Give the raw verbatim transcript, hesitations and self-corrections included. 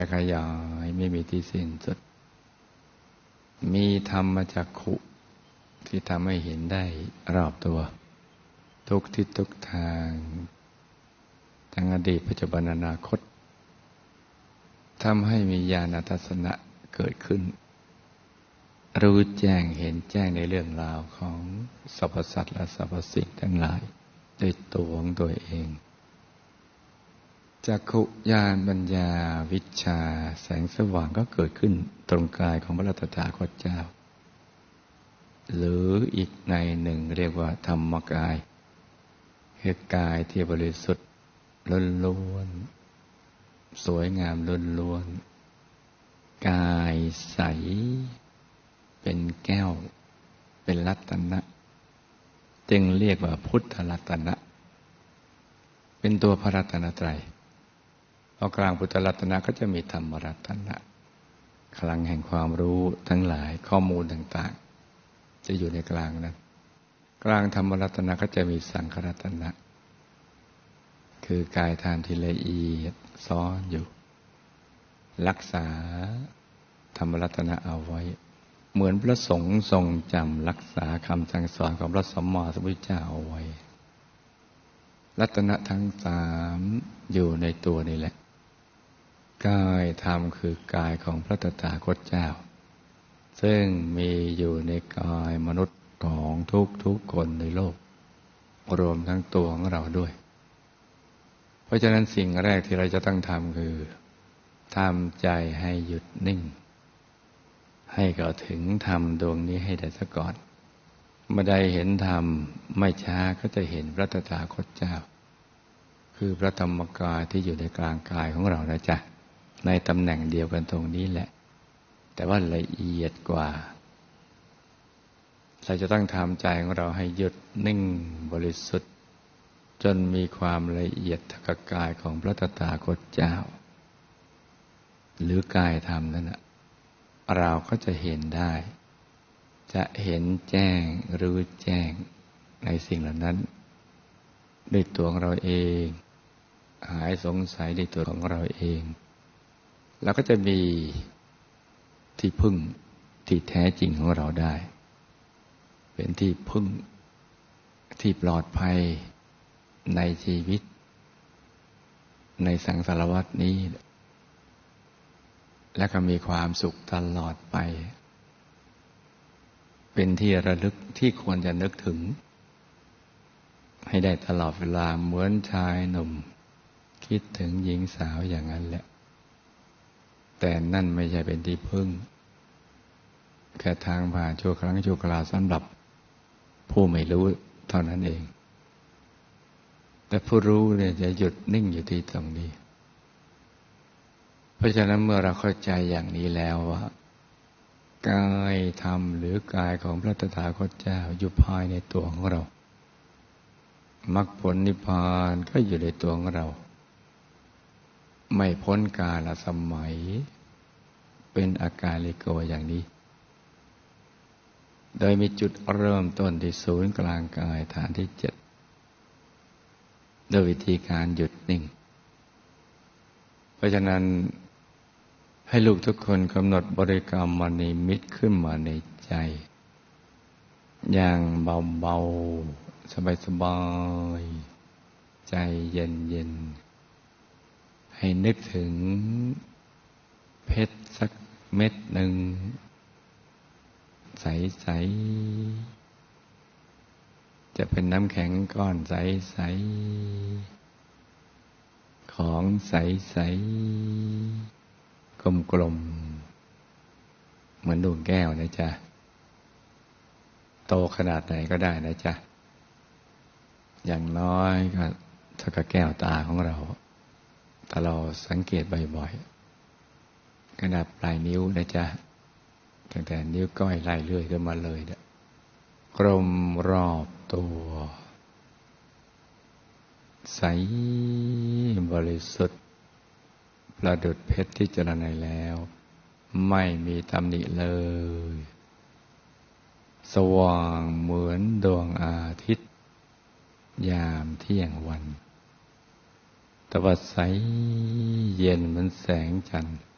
ขยายไม่มีที่สิ้นสุดมีธรรมจักขุที่ทำให้เห็นได้รอบตัวทุกทิศทุกทางทั้งอดีตปัจจุบันอนาคตทำให้มีญาณทัศนะเกิดขึ้นรู้แจ้งเห็นแจ้งในเรื่องราวของสรรพสัตว์และสรรพสิ่งทั้งหลายด้วยตัวของตัวเองจักขุญาณปัญญาวิชชาแสงสว่างก็เกิดขึ้นตรงกายของพระตถาคตเจ้าหรืออีกในหนึ่งเรียกว่าธรรมกายคือกายที่บริสุทธิ์ล้วนๆสวยงามล้วนๆกายใสเป็นแก้วเป็นรัตนะจึงเรียกว่าพุทธรัตนะเป็นตัวพระรัตนตรัยเอากลางพุทธรัตนะก็จะมีธรรมรัตนะคลังแห่งความรู้ทั้งหลายข้อมูลต่างๆจะอยู่ในกลางนั้นกลางธรรมรัตนะก็จะมีสังขรัตนะคือกายธรรมที่ละเอียดซ้อนอยู่รักษาธรรมรัตนะเอาไว้เหมือนพระสงฆ์ทรงจำรักษาคำสั่งสอนของพระสัมมาสัมพุทธเจ้าเอาไว้รัตนะทั้งสามอยู่ในตัวนี่แหละกายธรรมคือกายของพระตถาคตเจ้าซึ่งมีอยู่ในกายมนุษย์ของทุกทุกคนในโลกรวมทั้งตัวของเราด้วยเพราะฉะนั้นสิ่งแรกที่เราจะต้องทำคือทำใจให้หยุดนิ่งให้เข้าถึงธรรมดวงนี้ให้ได้ซะก่อนเมื่อใดเห็นธรรมไม่ช้าก็จะเห็นพระตถาคตเจ้าคือพระธรรมกายที่อยู่ในกลางกายของเรานะจ๊ะในตำแหน่งเดียวกันตรงนี้แหละแต่ว่าละเอียดกว่าเราจะต้องทำใจของเราให้หยุดนิ่งบริสุทธิ์จนมีความละเอียดทักกายของพระตถาคตเจ้าหรือกายธรรมนั่นนะเราก็จะเห็นได้จะเห็นแจ้งรู้แจ้งในสิ่งเหล่านั้นด้วยตัวของเราเองหายสงสัยในตัวของเราเองเราก็จะมีที่พึ่งที่แท้จริงของเราได้เป็นที่พึ่งที่ปลอดภัยในชีวิตในสังสารวัฏนี้และก็มีความสุขตลอดไปเป็นที่ระลึกที่ควรจะนึกถึงให้ได้ตลอดเวลาเหมือนชายหนุ่มคิดถึงหญิงสาวอย่างนั้นแหละแต่นั่นไม่ใช่เป็นที่พึ่งแค่ทางผ่านชั่วครั้งชั่วคราวสำหรับผู้ไม่รู้เท่านั้นเองแต่ผู้รู้เนี่ยจะหยุดนิ่งอยู่ที่ตรงนี้เพราะฉะนั้นเมื่อเราเข้าใจอย่างนี้แล้วว่ากายธรรมหรือกายของพระตถาคตเจ้าอยู่ภายในตัวของเรามรรคผลนิพพานก็อยู่ในตัวของเราไม่พ้นกาลสมัยเป็นอากาลิโกอย่างนี้โดยมีจุดเริ่มต้นที่ศูนย์กลางกายฐานที่เจ็ดโดยวิธีการหยุดนิ่งเพราะฉะนั้นให้ลูกทุกคนกำหนดบริกรรมมนิมิตขึ้นมาในใจอย่างเบาๆสบายๆใจเย็นๆให้นึกถึงเพชรสักเม็ดหนึ่งใสๆจะเป็นน้ำแข็งก้อนใสๆของใสๆกลมๆเหมือนดวงแก้วนะจ๊ะโตขนาดไหนก็ได้นะจ๊ะอย่างน้อยก็เท่ากับแก้วตาของเราถ้าเราสังเกตบ่อยๆขนาดปลายนิ้วนะจ๊ะตั้งแต่นิ้วก้อยไล่เรื่อยขึ้นมาเลยเนี่ยกลมรอบตัวใสบริสุทธิ์ประดุจเพชรที่เจรไนแล้วไม่มีตำหนิเลยสว่างเหมือนดวงอาทิตย์ยามเที่ยงวันแต่ว่าใสเย็นเหมือนแสงจันทร์